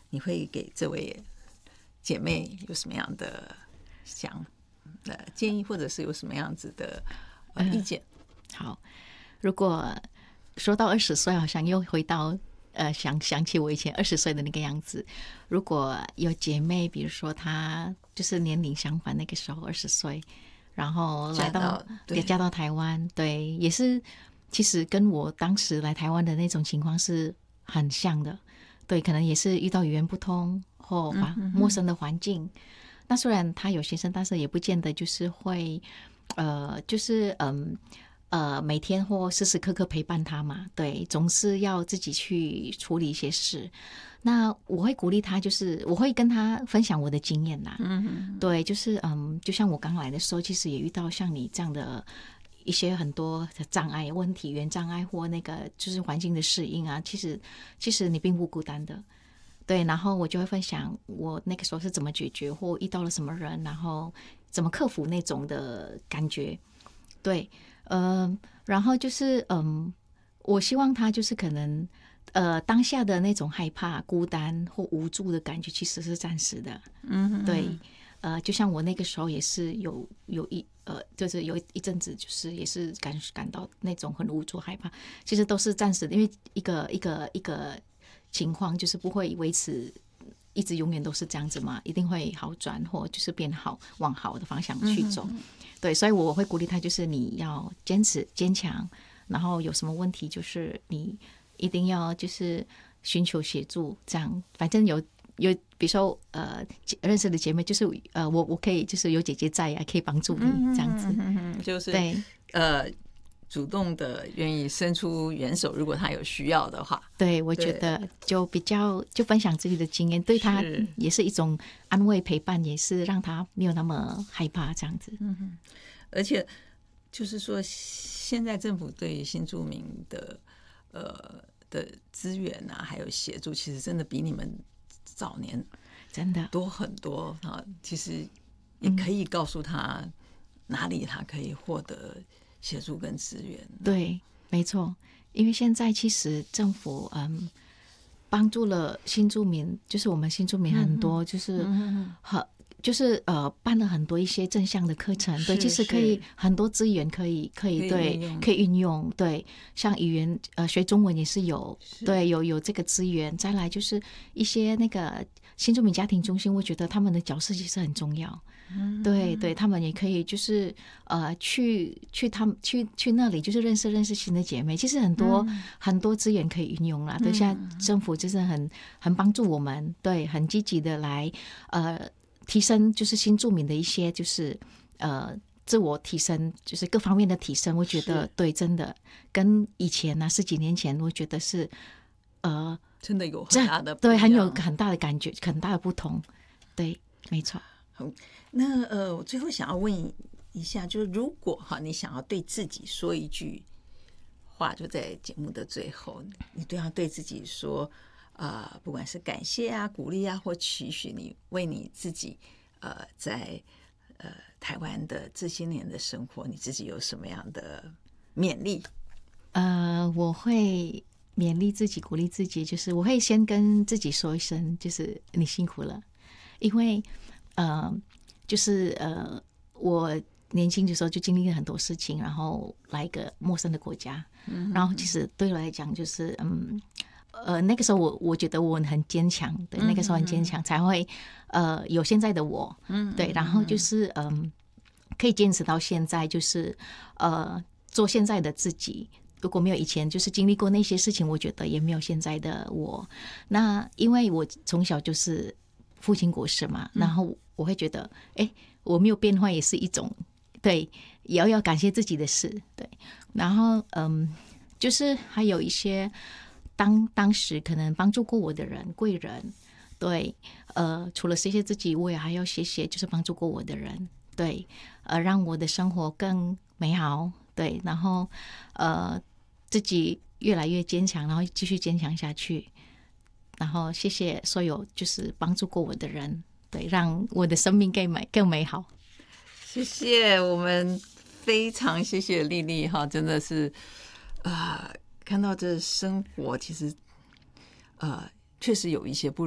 你会给这位姐妹有什么样的建议，或者是有什么样子的意见？ 好，如果说到20岁，好像又回到想起我以前20岁的那个样子。如果有姐妹，比如说她就是年龄相反，那个时候20岁，然后嫁到台湾，对，也是其实跟我当时来台湾的那种情况是很像的。对，可能也是遇到语言不通或陌生的环境。那虽然他有先生，但是也不见得就是会就是每天或时时刻刻陪伴他嘛，对，总是要自己去处理一些事。那我会鼓励他，就是我会跟他分享我的经验啦。对，就是就像我刚来的时候，其实也遇到像你这样的一些很多的障碍问题，语言障碍或那个就是环境的适应啊，其实你并不孤单的。对，然后我就会分享我那个时候是怎么解决，或遇到了什么人，然后怎么克服那种的感觉。对，然后就是我希望他就是可能当下的那种害怕、孤单或无助的感觉其实是暂时的。对，就像我那个时候也是就是有一阵子就是也是感到那种很无助、害怕，其实都是暂时的，因为一个情况就是不会维持一直永远都是这样子嘛，一定会好转或就是变好，往好的方向去走。对，所以我会鼓励他，就是你要坚持坚强，然后有什么问题就是你一定要就是寻求协助，这样反正有比如说认识的姐妹，就是我可以就是有姐姐在啊，可以帮助你这样子。 就是对主动的愿意伸出援手，如果他有需要的话。 对，我觉得就比较就分享自己的经验，对他也是一种安慰陪伴，也是让他没有那么害怕这样子。 而且就是说，现在政府对新住民的资源啊，还有协助，其实真的比你们早年真的多很多啊。其实也可以告诉他哪里他可以获得协助跟资源。 对，没错，因为现在其实政府帮助了新住民，就是我们新住民很多就是就是办了很多一些正向的课程，对，其实可以很多资源可以运用，对，像语言学中文也是有，对，有这个资源。再来就是一些那个新住民家庭中心，我觉得他们的角色其实很重要。对对，他们也可以就是去那里，就是认识新的姐妹。其实很多资源可以运用啦。对，现在政府就是很帮助我们，对，很积极的来提升就是新住民的一些就是自我提升，就是各方面的提升。我觉得对，真的跟以前10几年前，我觉得是真的有很大的对，很有很大的感觉，很大的不同。对，没错。 那我最后想要问一下，就是如果你想要对自己说一句话，就在节目的最后，你对自己说不管是感谢啊、鼓励啊，或期许，你为你自己在台湾的这些年的生活，你自己有什么样的勉励？ 我会勉励自己、鼓励自己，就是我会先跟自己说一声，就是你辛苦了，因为就是我年轻的时候就经历了很多事情，然后来一个陌生的国家，然后其实对我来讲就是那个时候我觉得我很坚强，对，那个时候很坚强，才会有现在的我，对，然后就是可以坚持到现在，就是做现在的自己。如果没有以前就是经历过那些事情，我觉得也没有现在的我。那因为我从小就是父亲过世嘛，然后我会觉得我没有变坏也是一种，对，也要感谢自己的事，对。然后就是还有一些当时可能帮助过我的人，贵人，对，除了谢谢自己，我也还要谢谢就是帮助过我的人，对，让我的生活更美好，对，然后自己越来越坚强，然后继续坚强下去，然后谢谢所有就是帮助过我的人，对，让我的生命更美好。 谢谢，我们非常谢谢丽丽哈，真的是看到这生活其实确实有一些不